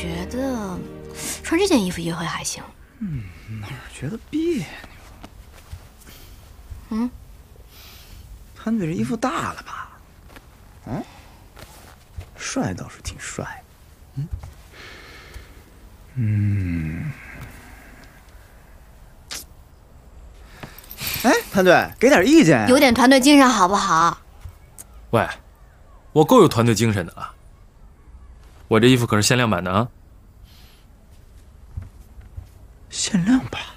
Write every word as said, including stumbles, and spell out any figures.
觉得穿这件衣服约会还行。 嗯，哪儿觉得别扭？ 嗯， 潘队这衣服大了吧？嗯，帅倒是挺帅。嗯嗯。哎，潘队，给点意见呀！ 有点团队精神好不好？ 喂，我够有团队精神的了。我这衣服可是限量版的啊！ 限量版。